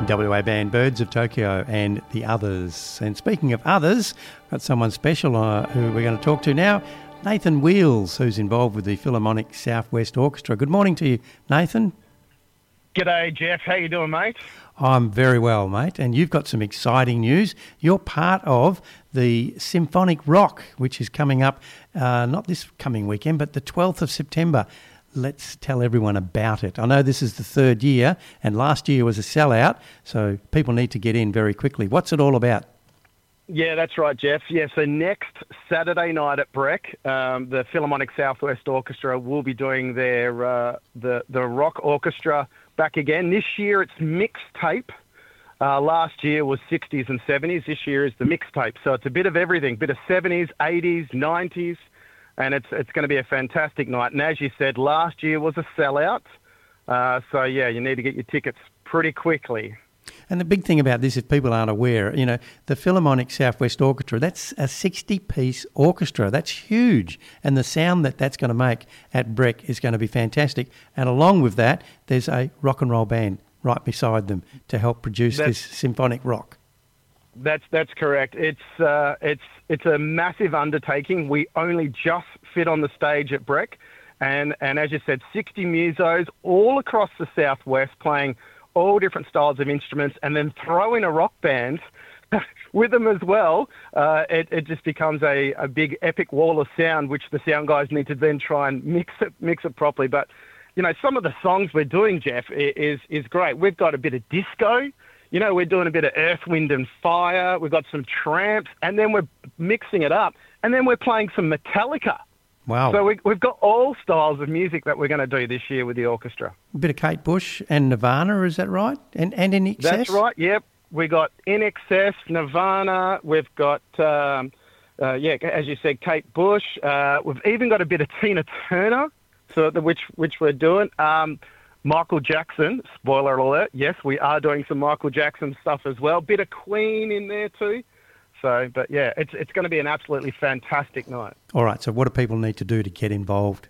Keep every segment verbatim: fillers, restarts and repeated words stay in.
W A band Birds of Tokyo and the Others. And speaking of others, I've got someone special uh, who we're going to talk to now, Nathan Wheels, who's involved with the Philharmonic Southwest Orchestra. Good morning to you, Nathan. G'day, Jeff. How you doing, mate? I'm very well, mate. And you've got some exciting news. You're part of the Symphonic Rock, which is coming up, uh, not this coming weekend, but the twelfth of September. Let's tell everyone about it. I know this is the third year, and last year was a sellout, so people need to get in very quickly. What's it all about? Yeah, that's right, Jeff. Yeah, so next Saturday night at Breck, um, the Philharmonic Southwest Orchestra will be doing their uh, the the rock orchestra back again. This year it's mixtape. Uh, last year was sixties and seventies. This year is the mixtape. So it's a bit of everything, bit of seventies, eighties, nineties. And it's it's going to be a fantastic night. And as you said, last year was a sellout. Uh, so, yeah, you need to get your tickets pretty quickly. And the big thing about this, if people aren't aware, you know, the Philharmonic Southwest Orchestra, that's a sixty-piece orchestra. That's huge. And the sound that that's going to make at Breck is going to be fantastic. And along with that, there's a rock and roll band right beside them to help produce that's, this symphonic rock. That's that's correct. It's uh, it's it's a massive undertaking. We only just fit on the stage at Breck, and and as you said, sixty musos all across the southwest playing all different styles of instruments, and then throw in a rock band with them as well. Uh, it it just becomes a, a big epic wall of sound, which the sound guys need to then try and mix it mix it properly. But you know, some of the songs we're doing, Jeff, is is great. We've got a bit of disco. You know, we're doing a bit of Earth, Wind and Fire. We've got some Tramps, and then we're mixing it up. And then we're playing some Metallica. Wow. So we, we've got all styles of music that we're going to do this year with the orchestra. A bit of Kate Bush and Nirvana, is that right? And and In Excess? That's right, yep. We got In Excess, Nirvana. We've got, um, uh, yeah, as you said, Kate Bush. Uh, we've even got a bit of Tina Turner, so the, which which we're doing. Um Michael Jackson, spoiler alert, yes, we are doing some Michael Jackson stuff as well. Bit of Queen in there too. So, but yeah, it's it's going to be an absolutely fantastic night. All right, so what do people need to do to get involved?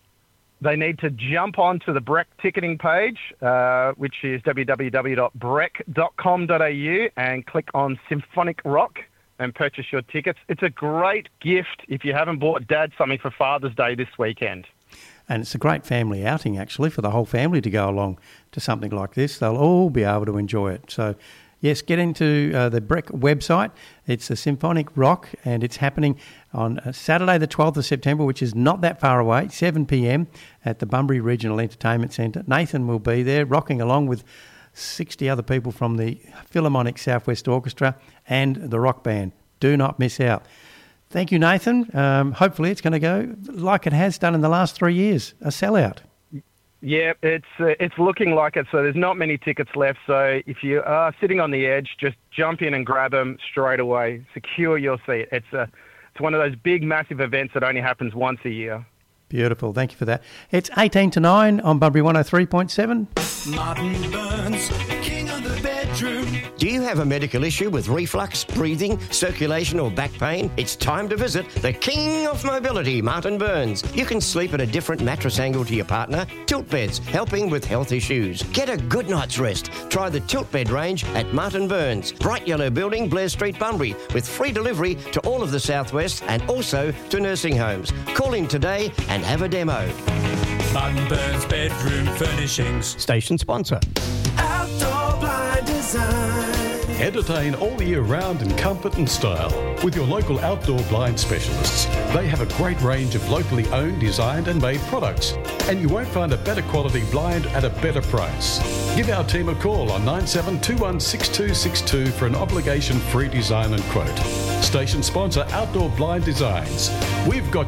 They need to jump onto the Breck ticketing page, uh, which is w w w dot breck dot com dot a u, and click on Symphonic Rock and purchase your tickets. It's a great gift if you haven't bought Dad something for Father's Day this weekend. And it's a great family outing, actually, for the whole family to go along to something like this. They'll all be able to enjoy it. So, yes, get into uh, the Breck website. It's a Symphonic Rock, and it's happening on uh, Saturday the twelfth of September, which is not that far away, seven p.m. at the Bunbury Regional Entertainment Centre. Nathan will be there, rocking along with sixty other people from the Philharmonic Southwest Orchestra and the rock band. Do not miss out. Thank you, Nathan. Um, hopefully it's going to go like it has done in the last three years, a sellout. Yeah, it's uh, it's looking like it. So there's not many tickets left. So if you are sitting on the edge, just jump in and grab them straight away. Secure your seat. It's a it's one of those big, massive events that only happens once a year. Beautiful. Thank you for that. It's eighteen to nine on Bunbury one oh three point seven. Martin Burns, king of the bedroom. Do you have a medical issue with reflux, breathing, circulation or back pain? It's time to visit the king of mobility, Martin Burns. You can sleep at a different mattress angle to your partner. Tilt beds, helping with health issues. Get a good night's rest. Try the tilt bed range at Martin Burns. Bright yellow building, Blair Street, Bunbury, with free delivery to all of the southwest and also to nursing homes. Call in today and have a demo. Martin Burns Bedroom Furnishings. Station sponsor. Outdoor Blind Design. Entertain all year round in comfort and style with your local outdoor blind specialists. They have a great range of locally owned, designed and made products, and you won't find a better quality blind at a better price. Give our team a call on nine seven two one six two six two for an obligation-free design and quote. Station sponsor Outdoor Blind Designs. We've got